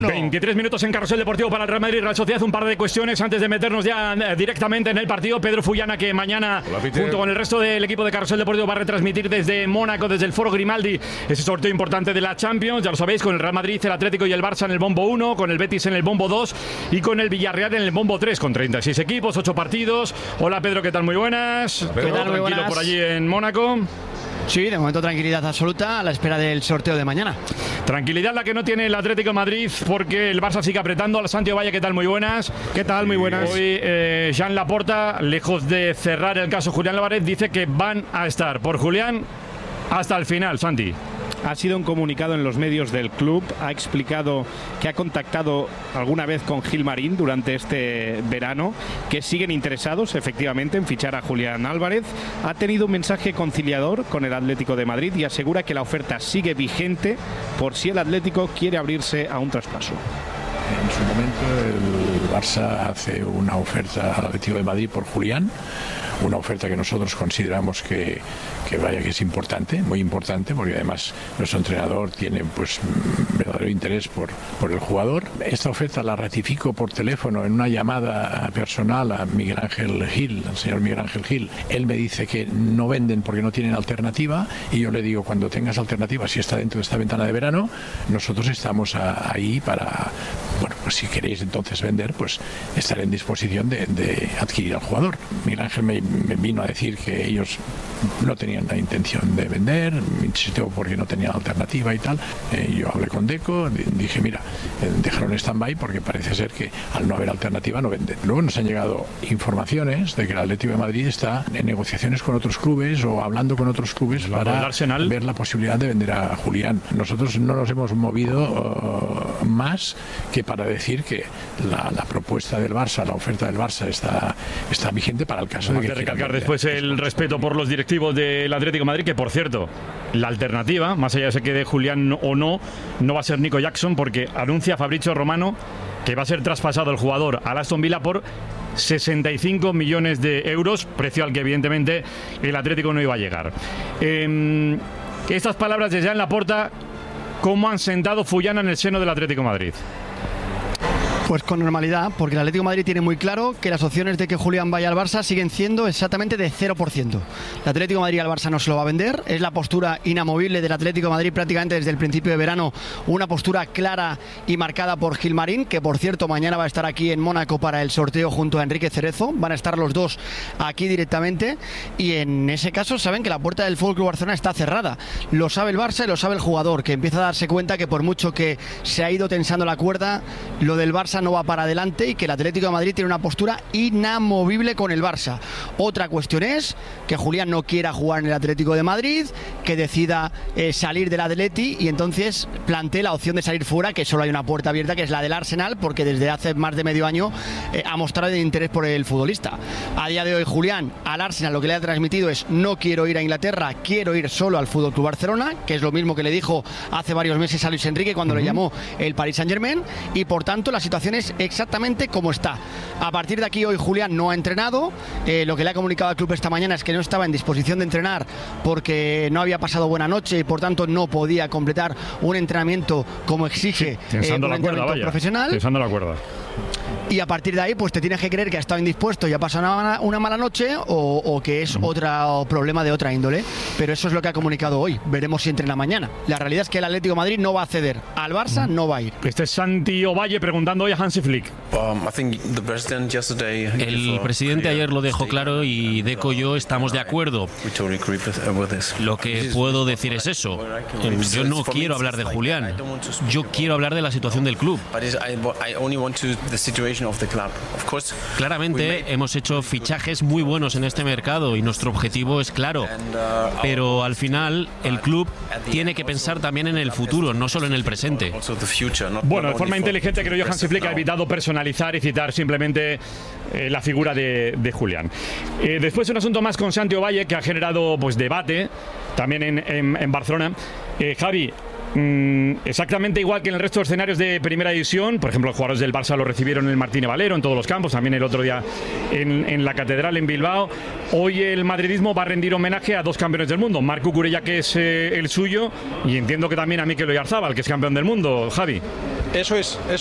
23 minutos en Carrusel Deportivo para el Real Madrid Real Sociedad. Un par de cuestiones antes de meternos ya directamente en el partido. Pedro Fullana, que mañana junto con el resto del equipo de Carrusel Deportivo va a retransmitir desde Mónaco, desde el Foro Grimaldi, ese sorteo importante de la Champions. Ya lo sabéis, con el Real Madrid, el Atlético y el Barça en el bombo 1, con el Betis en el bombo 2 y con el Villarreal en el bombo 3, con 36 equipos, 8 partidos. Hola Pedro, ¿qué tal? Muy buenas. ¿Qué tal? Muy buenas. Por allí en Mónaco. Sí, de momento tranquilidad absoluta a la espera del sorteo de mañana. Tranquilidad la que no tiene el Atlético de Madrid, porque el Barça sigue apretando. Al Santi Ovalle, ¿qué tal? Muy buenas. ¿Qué tal? Muy buenas. Hoy Joan Laporta, lejos de cerrar el caso Julián Álvarez, dice que van a estar por Julián hasta el final, Santi. Ha sido un comunicado en los medios del club, ha explicado que ha contactado alguna vez con Gilmarín durante este verano, que siguen interesados efectivamente en fichar a Julián Álvarez. Ha tenido un mensaje conciliador con el Atlético de Madrid y asegura que la oferta sigue vigente por si el Atlético quiere abrirse a un traspaso. En su momento el Barça hace una oferta al Atlético de Madrid por Julián, una oferta que nosotros consideramos que es importante, muy importante, porque además nuestro entrenador tiene pues verdadero interés por el jugador. Esta oferta la ratifico por teléfono en una llamada personal a Miguel Ángel Gil, al señor Miguel Ángel Gil. Él me dice que no venden porque no tienen alternativa, y yo le digo, cuando tengas alternativa, si está dentro de esta ventana de verano, nosotros estamos ahí para, bueno, pues si queréis entonces vender, pues estar en disposición de adquirir al jugador. Miguel Ángel me vino a decir que ellos no tenían la intención de vender, me insistió porque no tenían alternativa y tal. Yo hablé con Deco, dije, mira, dejaron stand-by porque parece ser que al no haber alternativa no venden. Luego nos han llegado informaciones de que el Atlético de Madrid está en negociaciones con otros clubes o hablando con otros clubes para ver la posibilidad de vender a Julián. Nosotros no nos hemos movido más que para decir que la propuesta del Barça, la oferta del Barça está vigente para el caso de que recalcar después el respeto por los directivos del Atlético de Madrid, que por cierto, la alternativa, más allá de que de Julián o no va a ser Nico Jackson, porque anuncia Fabrizio Romano que va a ser traspasado el jugador al Aston Villa por 65 millones de euros, precio al que evidentemente el Atlético no iba a llegar. Estas palabras de Joan Laporta, ¿cómo han sentado Fullana en el seno del Atlético de Madrid? Pues con normalidad, porque el Atlético de Madrid tiene muy claro que las opciones de que Julián vaya al Barça siguen siendo exactamente de 0%. El Atlético de Madrid al Barça no se lo va a vender, es la postura inamovible del Atlético de Madrid prácticamente desde el principio de verano, una postura clara y marcada por Gilmarín, que por cierto mañana va a estar aquí en Mónaco para el sorteo junto a Enrique Cerezo, van a estar los dos aquí directamente, y en ese caso saben que la puerta del FC Barcelona está cerrada, lo sabe el Barça y lo sabe el jugador, que empieza a darse cuenta que por mucho que se ha ido tensando la cuerda, lo del Barça no va para adelante y que el Atlético de Madrid tiene una postura inamovible con el Barça. Otra cuestión es que Julián no quiera jugar en el Atlético de Madrid, que decida salir del Atleti y entonces plantee la opción de salir fuera, que solo hay una puerta abierta, que es la del Arsenal, porque desde hace más de medio año ha mostrado interés por el futbolista. A día de hoy Julián al Arsenal lo que le ha transmitido es: no quiero ir a Inglaterra, quiero ir solo al FC Barcelona, que es lo mismo que le dijo hace varios meses a Luis Enrique cuando le llamó el Paris Saint-Germain, y por tanto la situación es exactamente como está. A partir de aquí hoy Julián no ha entrenado, lo que le ha comunicado al club esta mañana es que no estaba en disposición de entrenar porque no había pasado buena noche y por tanto no podía completar un entrenamiento como exige un entrenamiento profesional. Tensando la cuerda. Y a partir de ahí pues te tienes que creer que ha estado indispuesto y ha pasado una mala noche o que es otro problema de otra índole, pero eso es lo que ha comunicado hoy. Veremos si entrena mañana. La realidad es que el Atlético de Madrid no va a ceder, al Barça no va a ir. Este es Santi Ovalle preguntando hoy a Hansi Flick. El presidente ayer lo dejó claro y Deco y yo estamos de acuerdo. Lo que puedo decir es eso. Yo no quiero hablar de Julián, yo quiero hablar de la situación del club. Claramente hemos hecho fichajes muy buenos en este mercado y nuestro objetivo es claro, pero al final el club tiene que pensar también en el futuro, no solo en el presente. Bueno, de forma inteligente creo yo Hansi Flick ha evitado personalizar y citar simplemente la figura de Julián. Después un asunto más con Santi Ovalle que ha generado pues debate también en Barcelona. Javi, exactamente igual que en el resto de escenarios de primera división, por ejemplo los jugadores del Barça lo recibieron en el Martínez Valero, en todos los campos, también el otro día en la Catedral en Bilbao. Hoy el madridismo va a rendir homenaje a dos campeones del mundo, Marc Cucurella, que es el suyo, y entiendo que también a Mikel Oyarzabal, que es campeón del mundo. Javi. Eso es.